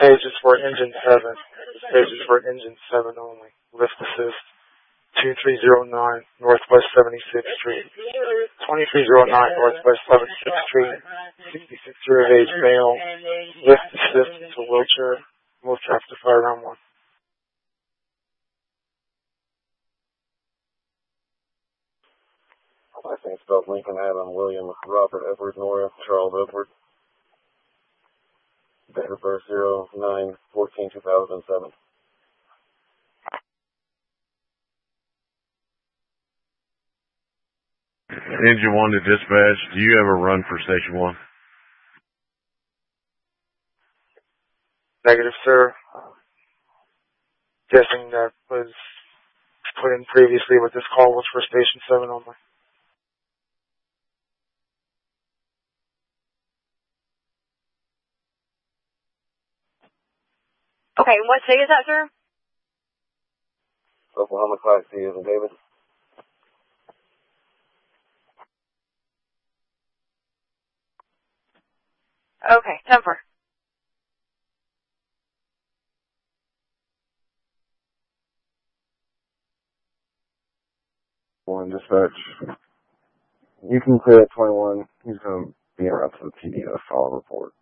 page is for engine 7. This page is for engine 7 only. Lift assist. 2309 Northwest 76th Street. 2309 Northwest 76th Street. 66 year of age male. Lift assist to wheelchair. Move traffic to fire round 1. I think spelled Lincoln Adam William Robert Edward Nora Charles Edward. Date of birth 09/14/2007. Engine 1 to dispatch, do you ever run for Station 1? Negative, sir. Guessing that was put in previously, but this call was for Station 7 only. Okay, what state is that, sir? Oklahoma Class C is in David. Okay, 10-4. One dispatch. You can clear at 21. He's going to be en route to the PD to file a report.